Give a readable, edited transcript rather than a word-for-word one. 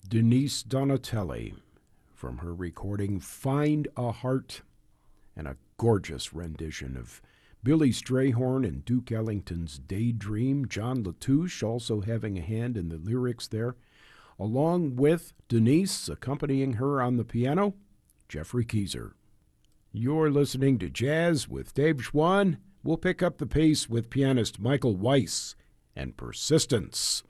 Denise Donatelli from her recording Find a Heart, and a gorgeous rendition of Billy Strayhorn and Duke Ellington's Daydream. John Latouche also having a hand in the lyrics there, along with Denise accompanying her on the piano, Jeffrey Keezer. You're listening to Jazz with Dave Schwann. We'll pick up the pace with pianist Michael Weiss and Persistence.